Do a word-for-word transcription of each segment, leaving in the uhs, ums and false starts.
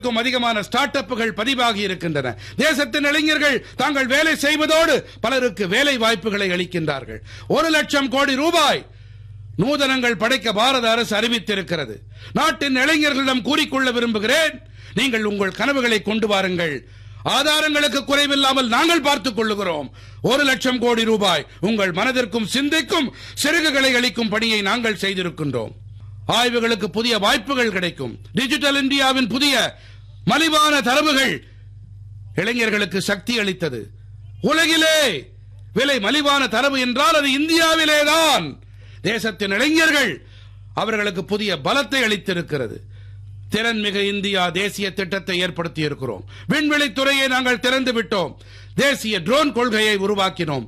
அதிகமான ஸ்டார்ட் அப்புகள் பதிவாகி இருக்கின்றன. தேசத்தின் இளைஞர்கள் தாங்கள் வேலை செய்வதோடு பலருக்கு வேலை வாய்ப்புகளை அளிக்கின்றார்கள். ஒரு லட்சம் கோடி ரூபாய் நூதனங்கள் படைக்க பாரத அரசு அறிவித்திருக்கிறது. நாட்டின் இளைஞர்களிடம் கூறிக்கொள்ள விரும்புகிறேன், நீங்கள் உங்கள் கனவுகளை கொண்டு வாருங்கள். ஆதாரங்களுக்கு குறைவில்லாமல் நாங்கள் பார்த்துக் கொள்ளுகிறோம். ஒரு லட்சம் கோடி ரூபாய் உங்கள் மனதிற்கும் சிந்தைக்கும் சிறகுகளை அளிக்கும் பணியை நாங்கள் செய்திருக்கின்றோம். ஆய்வுகளுக்கு புதிய வாய்ப்புகள் கிடைக்கும். டிஜிட்டல் இந்தியாவின் புதிய மலிவான தரவுகள் இளைஞர்களுக்கு சக்தி அளித்தது. உலகிலே விலை மலிவான தரவு என்றால் அது இந்தியாவிலேதான். தேசத்தின் இளைஞர்கள் அவர்களுக்கு புதிய பலத்தை அளித்திருக்கிறது. திறன்மிகு இந்தியா தேசிய திட்டத்தை ஏற்படுத்தி இருக்கிறோம். விண்வெளித்துறையை நாங்கள் திறந்து விட்டோம். தேசிய ட்ரோன் கொள்கையை உருவாக்கினோம்.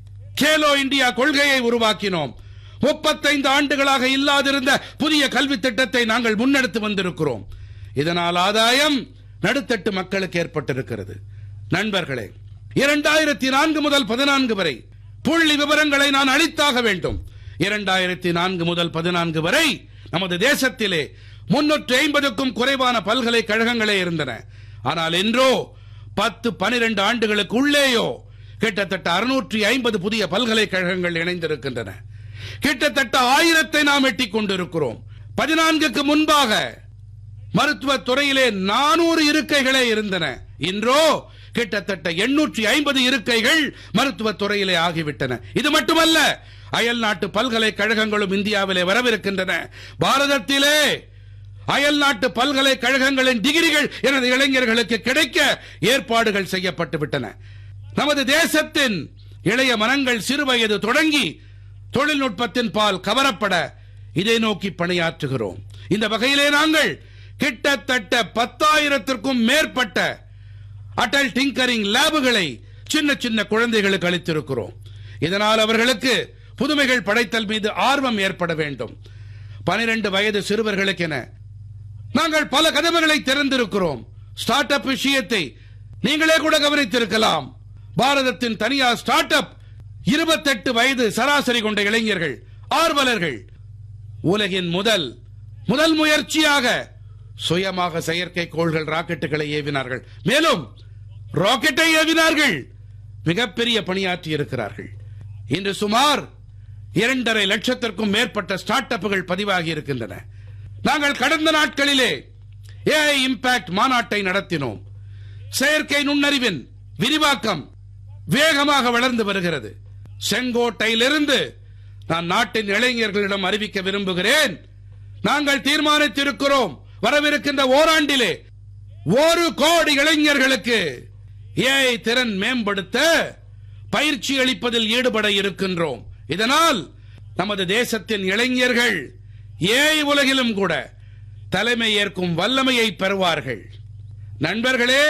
கேலோ இந்தியா கொள்கையை உருவாக்கினோம். முப்பத்தைந்து ஆண்டுகளாக இல்லாதிருந்த புதிய கல்வி திட்டத்தை நாங்கள் முன்னெடுத்து வந்திருக்கிறோம். இதனால் ஆதாயம் நடுத்தட்டு மக்களுக்கு ஏற்பட்டிருக்கிறது. நண்பர்களே, இரண்டாயிரத்தி நான்கு முதல் பதினான்கு வரை புள்ளி விவரங்களை நான் அளித்தாக வேண்டும். இரண்டாயிரத்தி நான்கு முதல் பதினான்கு வரை நமது தேசத்திலே முன்னூற்று ஐம்பதுக்கும் குறைவான பல்கலைக்கழகங்களே இருந்தன. ஆனால் இன்றோ பத்து பனிரெண்டு ஆண்டுகளுக்கு உள்ளேயோ கிட்டத்தட்ட அறுநூற்றி ஐம்பது புதிய பல்கலைக்கழகங்கள் இணைந்திருக்கின்றன. கிட்டத்தட்ட ஆயிரத்தை நாம் எட்டிக் கொண்டிருக்கிறோம். பதினான்குக்கு முன்பாக மருத்துவ துறையிலே நானூறு இருக்கைகளே இருந்தன. இன்றோ கிட்டத்தட்ட எண்ணூற்றி ஐம்பது இருக்கைகள் மருத்துவ துறையிலே ஆகிவிட்டன. இது மட்டுமல்ல, அயல் நாட்டு பல்கலைக்கழகங்களும் இந்தியாவிலே வரவிருக்கின்றன. பாரதத்திலே அயல் நாட்டு பல்கலைக்கழகங்களின் டிகிரிகள் எனது இளைஞர்களுக்கு கிடைக்க ஏற்பாடுகள் செய்யப்பட்டு விட்டன. நமது தேசத்தின் இளைய மனங்கள் சிறுவயது தொடங்கி தொழில்நுட்பத்தின் பால் கவரப்பட இதை நோக்கி பணியாற்றுகிறோம். இந்த வகையிலே நாங்கள் கிட்டத்தட்ட பத்தாயிரத்திற்கும் மேற்பட்ட அடல் டிங்கரிங் லேபுகளை சின்ன சின்ன குழந்தைகளுக்கு அளித்திருக்கிறோம். இதனால் அவர்களுக்கு புதுமைகள் படைத்தல் மீது ஆர்வம் ஏற்பட வேண்டும். பனிரெண்டு வயது சிறுவர்களுக்கென நாங்கள் பல கதவுகளை திறந்திருக்கிறோம். ஸ்டார்ட் அப் விஷயத்தை நீங்களே கூட கவனித்திருக்கலாம். பாரதத்தின் தனியார் ஸ்டார்ட் அப் இருபத்தெட்டு வயது சராசரி கொண்ட இளைஞர்கள், ஆர்வலர்கள். உலகின் முதல் முதல் முயற்சியாக சுயமாக செயற்கைக்கோள்கள் ராக்கெட்டுகளை ஏவினார்கள். மேலும் ராக்கெட்டை ஏவினார்கள். மிகப்பெரிய பணியாற்றி இருக்கிறார்கள். இன்று சுமார் இரண்டரை லட்சத்திற்கும் மேற்பட்ட ஸ்டார்ட் அப்புகள் பதிவாகி இருக்கின்றன. நாங்கள் கடந்த நாட்களிலே ஏஐ இம்பாக்ட் மாநாட்டை நடத்தினோம். செயற்கை நுண்ணறிவின் விரிவாக்கம் வேகமாக வளர்ந்து வருகிறது. செங்கோட்டையிலிருந்து நான் நாட்டின் இளைஞர்களிடம் அறிவிக்க விரும்புகிறேன், நாங்கள் தீர்மானித்திருக்கிறோம், வரவிருக்கின்ற ஓராண்டிலே ஒரு கோடி இளைஞர்களுக்கு ஏஐ திறன் மேம்படுத்த பயிற்சி அளிப்பதில் ஈடுபட இருக்கின்றோம். இதனால் நமது தேசத்தின் இளைஞர்கள் ஏஐ உலகிலும் கூட தலைமை ஏற்கும் வல்லமையை பெறுவார்கள். நண்பர்களே,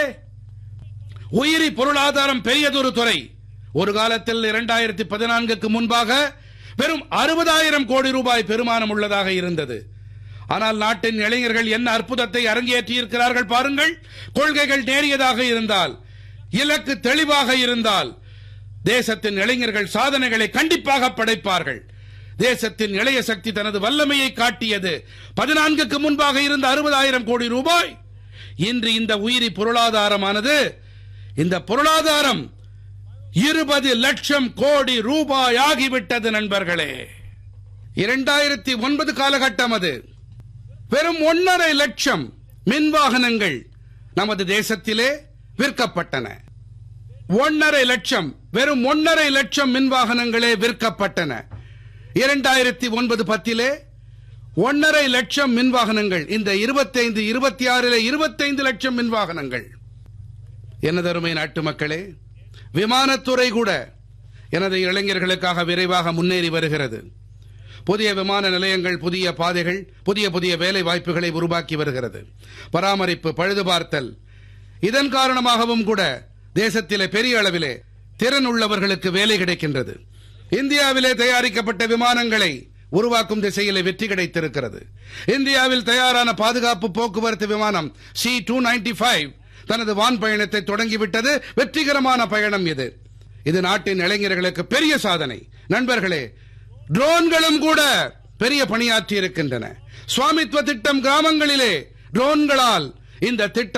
உயிரி பொருளாதாரம் பெரியதொரு துறை. ஒரு காலத்தில் இரண்டாயிரத்தி பதினான்குக்கு முன்பாக வெறும் அறுபதாயிரம் கோடி ரூபாய் பெருமானம் உள்ளதாக இருந்தது. ஆனால் நாட்டின் இளைஞர்கள் என்ன அற்புதத்தை அரங்கேற்றி இருக்கிறார்கள் பாருங்கள். கொள்கைகள் நேரியதாக இருந்தால், இலக்கு தெளிவாக இருந்தால், தேசத்தின் இளைஞர்கள் சாதனைகளை கண்டிப்பாக படைப்பார்கள். தேசத்தின் இளைய சக்தி தனது வல்லமையை காட்டியது. பதினான்குக்கு முன்பாக இருந்த அறுபதாயிரம் கோடி ரூபாய் இன்று இந்த உயிரி பொருளாதாரமானது, இந்த பொருளாதாரம் இருபது லட்சம் கோடி ரூபாய் ஆகிவிட்டது. நண்பர்களே, இரண்டாயிரத்தி ஒன்பது காலகட்டம் அது. வெறும் ஒன்னரை லட்சம் மின் வாகனங்கள் நமது தேசத்திலே விற்கப்பட்டன. ஒன்னரை லட்சம் வெறும் ஒன்னரை லட்சம் மின் வாகனங்களே விற்கப்பட்டன. இரண்டாயிரத்தி ஒன்பது பத்திலே ஒன்னரை லட்சம் மின் வாகனங்கள். இந்த இருபத்தைந்து இருபத்தி ஆறிலே இருபத்தைந்து லட்சம் மின் வாகனங்கள். எனதருமை நாட்டு மக்களே, விமானத்துறை கூட எனது இளைஞர்களுக்காக விரைவாக முன்னேறி வருகிறது. புதிய விமான நிலையங்கள், புதிய பாதைகள், புதிய புதிய வேலை வாய்ப்புகளை உருவாக்கி வருகிறது. பராமரிப்பு, பழுதுபார்த்தல், இதன் காரணமாகவும் கூட தேசத்திலே பெரிய அளவிலே திறன் உள்ளவர்களுக்கு வேலை கிடைக்கின்றது. இந்தியாவிலே தயாரிக்கப்பட்ட விமானங்களை உருவாக்கும் திசையிலே வெற்றி கிடைத்திருக்கிறது. இந்தியாவில் தயாரான பாதுகாப்பு போக்குவரத்து விமானம் சி டூ நைன்டி ஃபைவ் தனது வான் பயணத்தை தொடங்கிவிட்டது. வெற்றிகரமான பயணம் இது. இது நாட்டின் இளைஞர்களுக்கு பெரிய சாதனை. நண்பர்களே, ட்ரோன்களும் கூட பெரிய பணியாற்றி இருக்கின்றன. சுவாமித்வ திட்டம் கிராமங்களிலே ட்ரோன்களால் இந்த திட்டம்